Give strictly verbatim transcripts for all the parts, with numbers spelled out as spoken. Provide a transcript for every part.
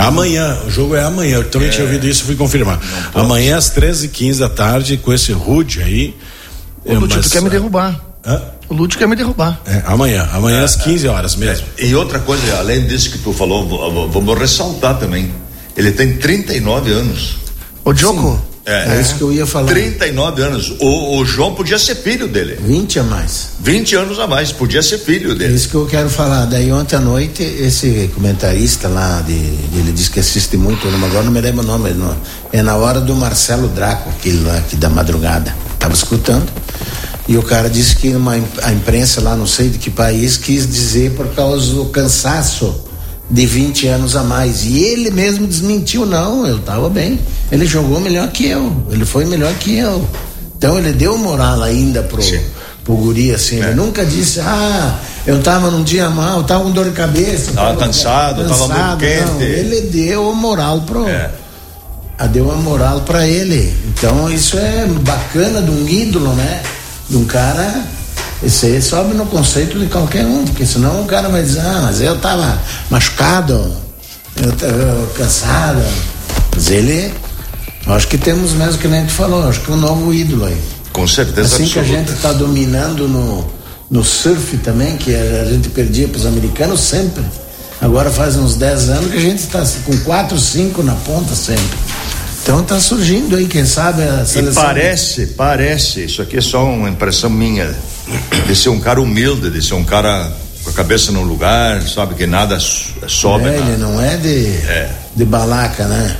Amanhã, o jogo é amanhã, eu também é. tinha ouvido isso, fui confirmar. Amanhã às treze e quinze da tarde, com esse Rude aí. O Lúcio mas, quer me derrubar. Hã? O Lúcio quer me derrubar. É, amanhã, amanhã é, às quinze horas mesmo. É, e outra coisa, além disso que tu falou, vamos ressaltar também. Ele tem trinta e nove anos. O Diogo? Sim. É, é isso que eu ia falar. trinta e nove anos. O, o João podia ser filho dele. vinte a mais. vinte anos a mais, podia ser filho dele. É isso que eu quero falar. Daí ontem à noite, esse comentarista lá, de, ele disse que assiste muito, agora não me lembro o nome, não, é na hora do Marcelo Draco, aquele lá que da madrugada. Tava escutando. E o cara disse que uma, a imprensa lá, não sei de que país, quis dizer por causa do cansaço de vinte anos a mais. E ele mesmo desmentiu, não, eu tava bem. Ele jogou melhor que eu. Ele foi melhor que eu. Então ele deu moral ainda pro, pro guri, assim. É. Ele nunca disse, ah, eu tava num dia mal, tava com dor de cabeça. Tava, tava cansado, cansado, tava muito quente. Não, ele deu moral pro. É. Deu uma moral pra ele. Então isso é bacana de um ídolo, né? De um cara. Isso aí sobe no conceito de qualquer um, porque senão o cara vai dizer, ah, mas eu tava machucado, eu tava cansado. Mas ele, eu acho que temos mesmo que nem a gente falou, acho que é um novo ídolo aí. Com certeza assim absoluta. Que a gente tá dominando no, no surf também, que a gente perdia pros americanos sempre. Agora faz uns dez anos que a gente tá com quatro, cinco na ponta sempre. Então tá surgindo aí, quem sabe a seleção. E parece, parece, isso aqui é só uma impressão minha, de ser um cara humilde, de ser um cara com a cabeça no lugar, sabe que nada sobe. É, ele não é de, é de balaca, né?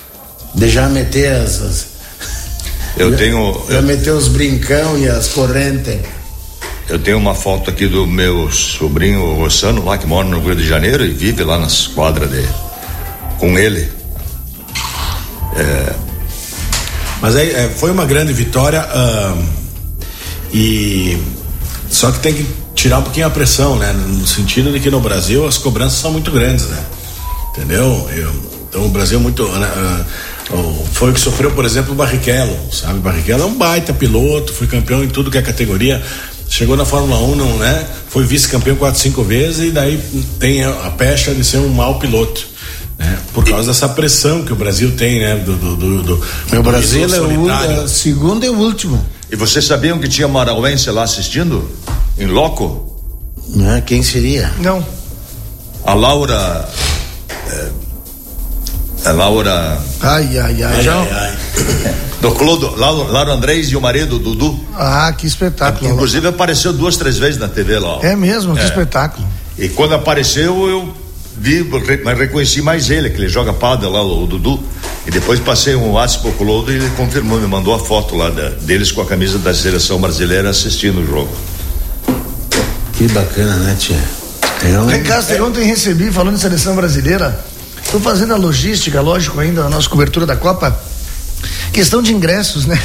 De já meter as... as eu tenho... Já eu, meter os brincão e as correntes. Eu tenho uma foto aqui do meu sobrinho Rossano, lá que mora no Rio de Janeiro e vive lá nas quadras dele, com ele. É, mas aí é, foi uma grande vitória uh, e só que tem que tirar um pouquinho a pressão, né? No sentido de que no Brasil as cobranças são muito grandes, né? Entendeu? Eu, então o Brasil é muito uh, uh, foi o que sofreu, por exemplo, o Barrichello, sabe? O Barrichello é um baita piloto, foi campeão em tudo que é categoria, chegou na Fórmula um, não, né? Foi vice-campeão quatro, cinco vezes e daí tem a, a pecha de ser um mau piloto. É, por causa dessa pressão que o Brasil tem, né? Do, do, do, do, o Brasil é o, é o segundo e o último. E vocês sabiam que tinha marauense lá assistindo? Em loco? Não, quem seria? Não. A Laura. É, a Laura. Ai, ai, ai. ai, ai, ai. Do Clodo, Laura, Laura Andrés e o marido, Dudu. Ah, que espetáculo. Inclusive apareceu duas, três vezes na T V lá. Ó. É mesmo, que é. espetáculo. E quando apareceu, eu vi, mas reconheci mais ele, que ele joga pádel lá, o Dudu, e depois passei um WhatsApp pro Clodo e ele confirmou, me mandou a foto lá da, deles com a camisa da seleção brasileira assistindo o jogo. Que bacana, né, tia? Um... Ricardo, é. ontem recebi, falando de seleção brasileira, tô fazendo a logística, lógico, ainda na nossa cobertura da Copa, questão de ingressos, né?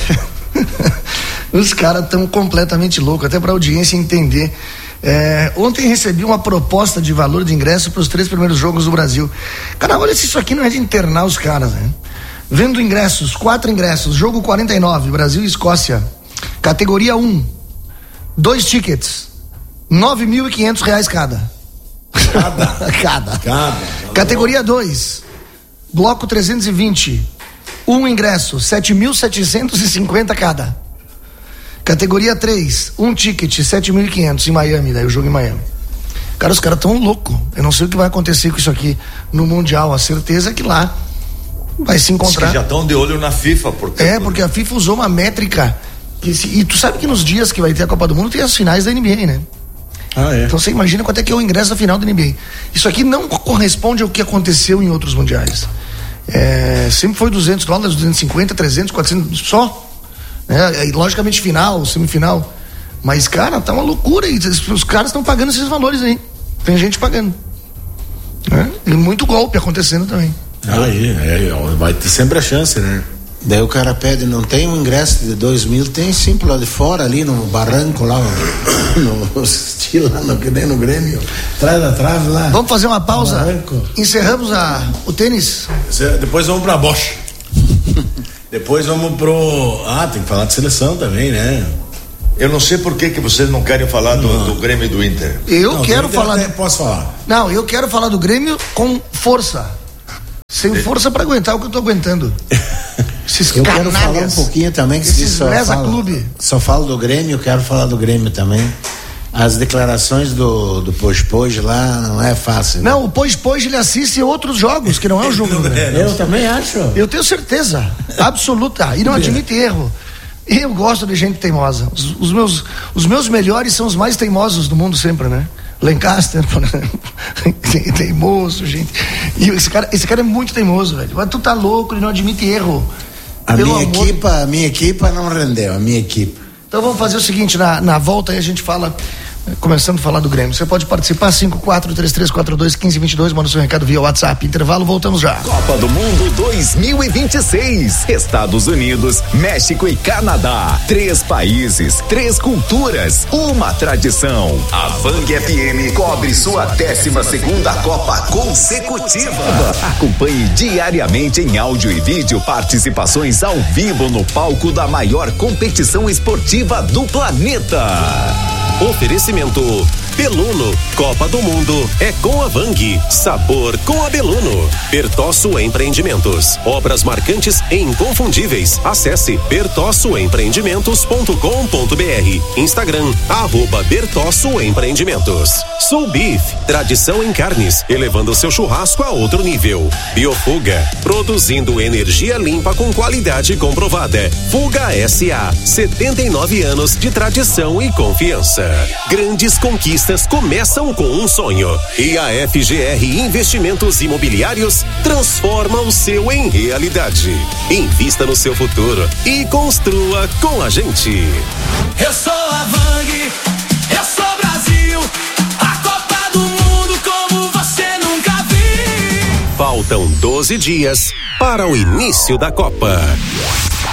Os caras estão completamente loucos, até pra audiência entender. É, ontem recebi uma proposta de valor de ingresso para os três primeiros jogos do Brasil. Cara, olha se isso aqui não é de internar os caras, né? Vendo ingressos, quatro ingressos, jogo quarenta e nove, Brasil e Escócia, categoria um, dois tickets, nove mil e quinhentos reais cada. Cada. cada. cada. Categoria dois, bloco trezentos e vinte, um ingresso, sete mil setecentos e cinquenta cada. Categoria três, um ticket, sete mil e quinhentos em Miami, daí o jogo em Miami. Cara, os caras tão loucos. Eu não sei o que vai acontecer com isso aqui no Mundial. A certeza é que lá vai se encontrar. Diz que já estão de olho na FIFA. Porque é, porque a FIFA usou uma métrica. Que se... E tu sabe que nos dias que vai ter a Copa do Mundo tem as finais da N B A, né? Ah, é. Então você imagina quanto é que é o ingresso da final da N B A. Isso aqui não corresponde ao que aconteceu em outros mundiais. É, sempre foi duzentos dólares, duzentos e cinquenta, trezentos, quatrocentos só. É, logicamente final, semifinal, mas cara, tá uma loucura aí, os caras estão pagando esses valores aí, tem gente pagando, né? E muito golpe acontecendo também. Aí, é, vai ter sempre a chance, né? Daí o cara pede, não tem um ingresso de dois mil, tem sim lá de fora, ali no barranco lá, no, no estilo lá, no, que nem no Grêmio, atrás da trave lá. Vamos fazer uma pausa, encerramos a, o tênis. Depois vamos pra Bosch. Depois vamos pro... Ah, tem que falar de seleção também, né? Eu não sei por que que vocês não querem falar do, do Grêmio e do Inter. Eu não, quero Inter falar... Até posso falar. Não, eu quero falar do Grêmio com força. sem força para aguentar o que eu tô aguentando. Esses eu canalhas, quero falar um pouquinho também, que esses só falo, clube. Só falo do Grêmio, eu quero falar do Grêmio também. As declarações do, do Poj-Poj lá não é fácil. Não, né? O Poj-Poj ele assiste outros jogos, que não é o jogo do Grêmio. Eu também acho. Eu tenho certeza, absoluta, e não admite erro. Eu gosto de gente teimosa. Os, os, meus, os meus melhores são os mais teimosos do mundo sempre, né? Lancaster, por exemplo. Teimoso, gente. E esse cara, esse cara é muito teimoso, velho. Mas tu tá louco, ele não admite erro. A minha amor... equipa, a minha equipa não rendeu, a minha equipa. Então vamos fazer o seguinte, na, na volta aí a gente fala, começando a falar do Grêmio. Você pode participar, cinco quatro três três quatro dois um cinco dois dois, manda o seu recado via WhatsApp. Intervalo, voltamos já. Copa do Mundo dois mil e vinte e seis. Estados Unidos, México e Canadá. Três países, três culturas, uma tradição. A Vang F M cobre sua décima segunda Copa consecutiva. Acompanhe diariamente em áudio e vídeo participações ao vivo no palco da maior competição esportiva do planeta. Oferecimento Beluno, Copa do Mundo é com a Vang, sabor com a Beluno. Bertosso Empreendimentos, obras marcantes e inconfundíveis. Acesse bertosso empreendimentos ponto com ponto br. Instagram, arroba Bertosso Empreendimentos. Soul Beef, tradição em carnes, elevando seu churrasco a outro nível. Biofuga, produzindo energia limpa com qualidade comprovada. Fuga S A, setenta e nove anos de tradição e confiança. Grandes conquistas começam com um sonho. E a F G R Investimentos Imobiliários transforma o seu em realidade. Invista no seu futuro e construa com a gente. Eu sou a Vang, eu sou Brasil, a Copa do Mundo como você nunca viu. Faltam doze dias para o início da Copa.